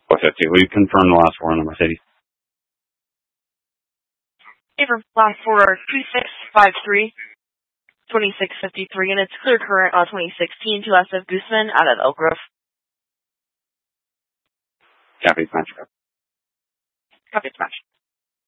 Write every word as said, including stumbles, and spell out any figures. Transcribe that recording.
four fifty. Will you confirm the last four on the Mercedes? Favor last four are two six five three, twenty-six fifty-three, and it's clear current on twenty sixteen to S F Guzman out of Elk Grove. Copy, smash. Copy, smash.